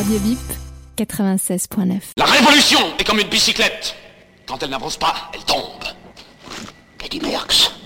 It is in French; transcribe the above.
Radio VIP 96.9. La révolution est comme une bicyclette. Quand elle n'avance pas, elle tombe. Eddy Merckx.